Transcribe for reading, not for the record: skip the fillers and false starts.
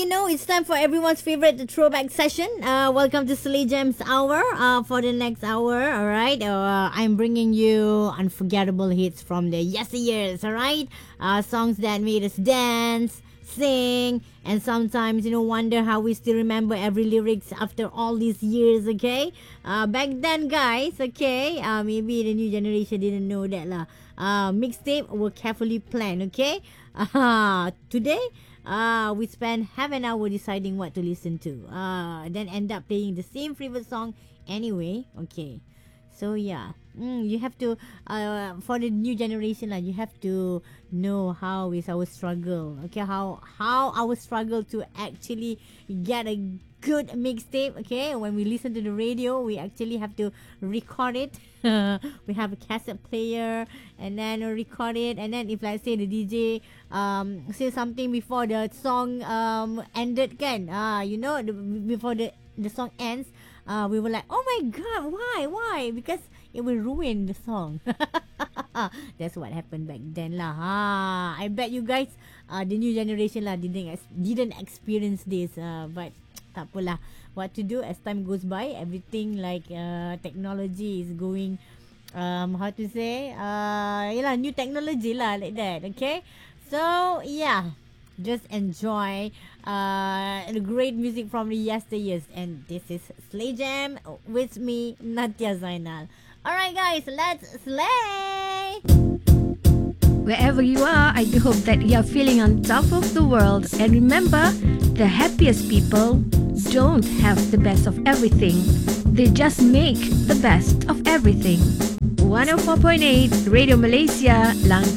you know, it's time for everyone's favorite throwback session. Welcome to Slay Gems Hour. For the next hour, all right. I'm bringing you unforgettable hits from the yesteryears, all right. Songs that made us dance, sing, and sometimes wonder how we still remember every lyrics after all these years. Okay. Back then, guys. Okay. Maybe the new generation didn't know that lah. Mixtape were carefully planned. Okay. Today. We spend half an hour deciding what to listen to. Then end up playing the same favorite song anyway. Okay. So yeah, you have to for the new generation lah. You have to know how is our struggle. Okay, how our struggle to actually get a good mixtape. Okay, when we listen to the radio, we actually have to record it. We have a cassette player and then record it. And then if let's say the DJ say something before the song ended, kan? Before the song ends. We were like, oh my god, why? Because it will ruin the song. That's what happened back then lah. I bet you guys, the new generation lah, didn't experience this. But tak apalah. What to do as time goes by, everything like technology is going, how to say, new technology lah, like that. Okay, so yeah. Just enjoy the great music from the yesteryears. And this is Slay Jam with me, Natia Zainal. Alright guys, let's slay! Wherever you are, I do hope that you are feeling on top of the world. And remember, the happiest people don't have the best of everything. They just make the best of everything. 104.8 Radio Malaysia, Lang